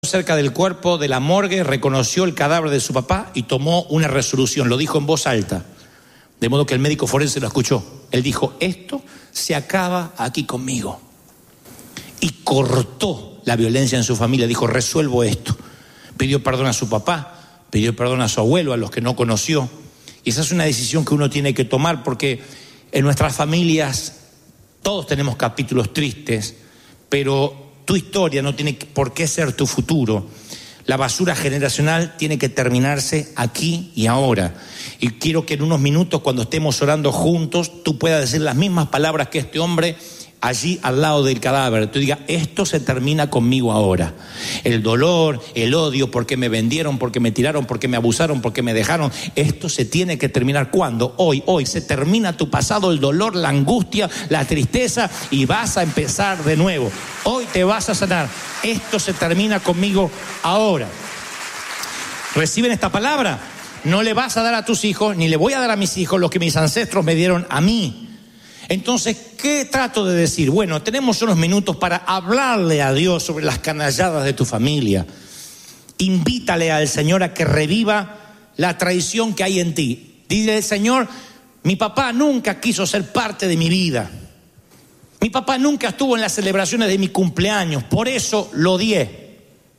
cerca del cuerpo de la morgue, reconoció el cadáver de su papá y tomó una resolución, lo dijo en voz alta, de modo que el médico forense lo escuchó. Él dijo: esto se acaba aquí conmigo. Y cortó la violencia en su familia, dijo: resuelvo esto. Pidió perdón a su papá, pidió perdón a su abuelo, a los que no conoció. Y esa es una decisión que uno tiene que tomar, porque en nuestras familias todos tenemos capítulos tristes, pero tu historia no tiene por qué ser tu futuro. La basura generacional tiene que terminarse aquí y ahora. Y quiero que en unos minutos, cuando estemos orando juntos, tú puedas decir las mismas palabras que este hombre allí al lado del cadáver. Tú digas: esto se termina conmigo ahora. El dolor, el odio, porque me vendieron, porque me tiraron, porque me abusaron, porque me dejaron, esto se tiene que terminar. ¿Cuándo? Hoy se termina tu pasado, el dolor, la angustia, la tristeza, y vas a empezar de nuevo. Hoy te vas a sanar. Esto se termina conmigo ahora. ¿Reciben esta palabra? No le vas a dar a tus hijos, ni le voy a dar a mis hijos lo que mis ancestros me dieron a mí. Entonces, ¿qué trato de decir? Bueno, tenemos unos minutos para hablarle a Dios sobre las canalladas de tu familia. Invítale al Señor a que reviva la traición que hay en ti. Dile: Señor, mi papá nunca quiso ser parte de mi vida. Mi papá nunca estuvo en las celebraciones de mi cumpleaños, por eso lo odié.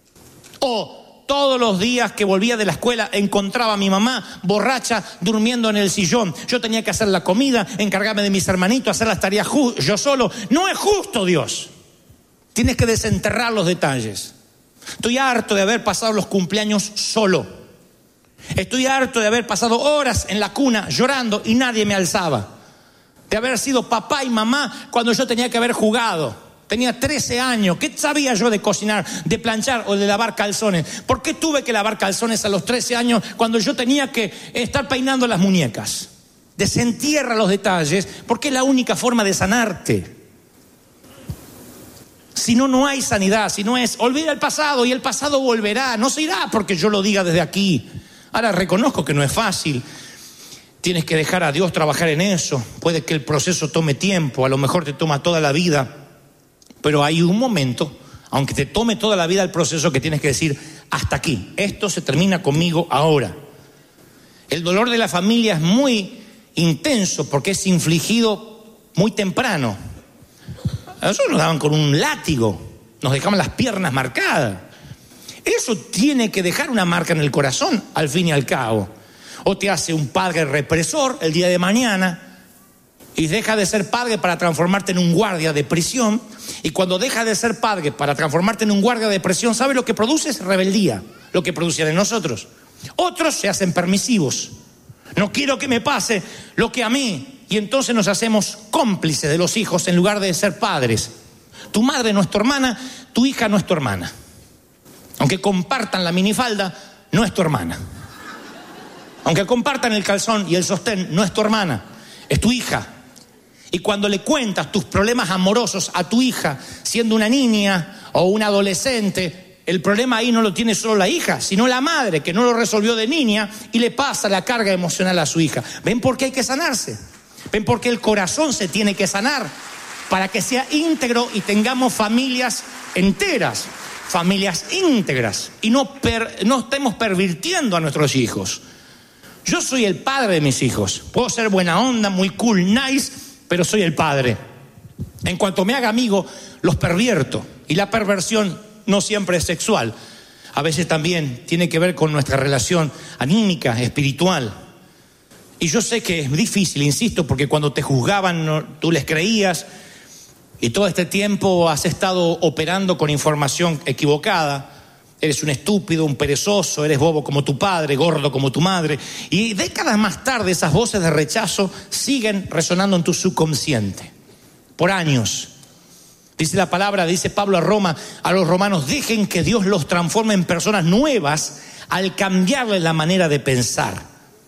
Todos los días que volvía de la escuela encontraba a mi mamá borracha durmiendo en el sillón. Yo tenía que hacer la comida, encargarme de mis hermanitos, hacer las tareas yo solo. No es justo, Dios. Tienes que desenterrar los detalles. Estoy harto de haber pasado los cumpleaños solo. Estoy harto de haber pasado horas en la cuna llorando y nadie me alzaba. De haber sido papá y mamá cuando yo tenía que haber jugado. Tenía 13 años. ¿Qué sabía yo de cocinar, de planchar o de lavar calzones? ¿Por qué tuve que lavar calzones a los 13 años cuando yo tenía que estar peinando las muñecas? Desentierra los detalles, porque es la única forma de sanarte. Si no, no hay sanidad. Si no es, olvida el pasado y el pasado volverá. No se irá porque yo lo diga desde aquí. Ahora reconozco que no es fácil. Tienes que dejar a Dios trabajar en eso. Puede que el proceso tome tiempo, a lo mejor te toma toda la vida. Pero hay un momento, aunque te tome toda la vida el proceso, que tienes que decir: hasta aquí, esto se termina conmigo ahora. El dolor de la familia es muy intenso porque es infligido muy temprano. A nosotros nos daban con un látigo, nos dejaban las piernas marcadas. Eso tiene que dejar una marca en el corazón, al fin y al cabo. O te hace un padre represor el día de mañana y deja de ser padre para transformarte en un guardia de prisión. Y cuando deja de ser padre para transformarte en un guardia de prisión, ¿sabe lo que produce? Es rebeldía, lo que producían en nosotros. Otros se hacen permisivos. No quiero que me pase lo que a mí. Y entonces nos hacemos cómplices de los hijos en lugar de ser padres. Tu madre no es tu hermana, tu hija no es tu hermana. Aunque compartan la minifalda, no es tu hermana. Aunque compartan el calzón y el sostén, no es tu hermana, es tu hija. Y cuando le cuentas tus problemas amorosos a tu hija, siendo una niña o una adolescente, el problema ahí no lo tiene solo la hija, sino la madre, que no lo resolvió de niña y le pasa la carga emocional a su hija. ¿Ven por qué hay que sanarse? ¿Ven por qué el corazón se tiene que sanar? Para que sea íntegro y tengamos familias enteras, familias íntegras, y no estemos pervirtiendo a nuestros hijos. Yo soy el padre de mis hijos. Puedo ser buena onda, muy cool, nice, pero soy el padre. En cuanto me haga amigo, los pervierto. Y la perversión no siempre es sexual. A veces también tiene que ver con nuestra relación anímica, espiritual. Y yo sé que es difícil, insisto, porque cuando te juzgaban tú les creías. Y todo este tiempo has estado operando con información equivocada. Eres un estúpido, un perezoso, eres bobo como tu padre, gordo como tu madre. Y décadas más tarde esas voces de rechazo siguen resonando en tu subconsciente. Por años. Dice la palabra, dice Pablo a los romanos: dejen que Dios los transforme en personas nuevas al cambiarles la manera de pensar.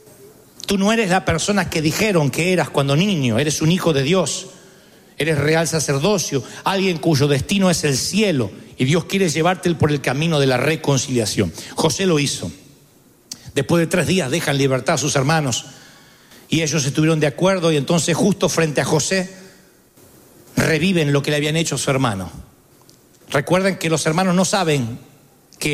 Tú no eres la persona que dijeron que eras cuando niño. Eres un hijo de Dios. Eres real sacerdocio, alguien cuyo destino es el cielo. Y Dios quiere llevarte por el camino de la reconciliación. José lo hizo. Después de 3 días dejan libertad a sus hermanos. Y ellos estuvieron de acuerdo. Y entonces justo frente a José reviven lo que le habían hecho a su hermano. Recuerden que los hermanos no saben